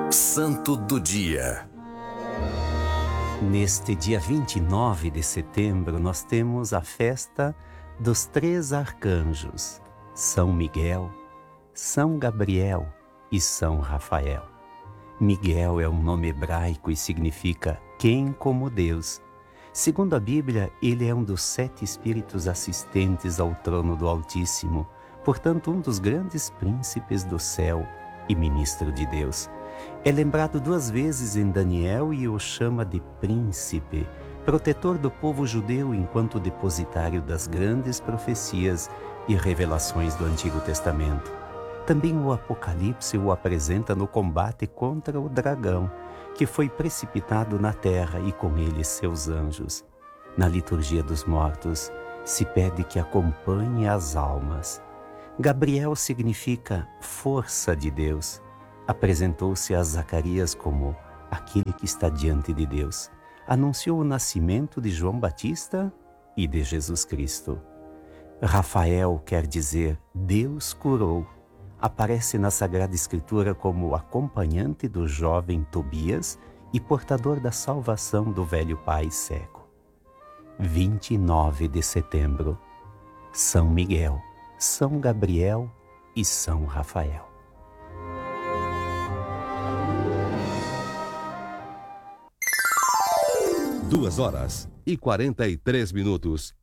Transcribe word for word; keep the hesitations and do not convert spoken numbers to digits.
Santo do Dia. Neste dia vinte e nove de setembro, nós temos a festa dos três arcanjos, São Miguel, São Gabriel e São Rafael. Miguel é um nome hebraico e significa quem como Deus. Segundo a Bíblia, ele é um dos sete espíritos assistentes ao trono do Altíssimo, portanto um dos grandes príncipes do céu e ministro de Deus. É lembrado duas vezes em Daniel e o chama de príncipe, protetor do povo judeu enquanto depositário das grandes profecias e revelações do Antigo Testamento. Também o Apocalipse o apresenta no combate contra o dragão, que foi precipitado na terra e com ele seus anjos. Na liturgia dos mortos, se pede que acompanhe as almas. Gabriel significa força de Deus. Apresentou-se a Zacarias como aquele que está diante de Deus. Anunciou o nascimento de João Batista e de Jesus Cristo. Rafael quer dizer Deus curou. Aparece na Sagrada Escritura como acompanhante do jovem Tobias e portador da salvação do velho pai cego. vinte e nove de setembro, São Miguel, São Gabriel e São Rafael. Duas horas e quarenta e três minutos.